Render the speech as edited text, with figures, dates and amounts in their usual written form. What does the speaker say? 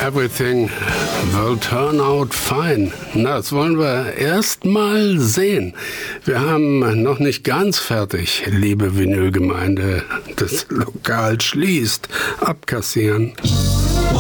Everything will turn out fine. Na, das wollen wir erst mal sehen. Wir haben noch nicht ganz fertig, liebe Vinylgemeinde. Das Lokal schließt. Abkassieren.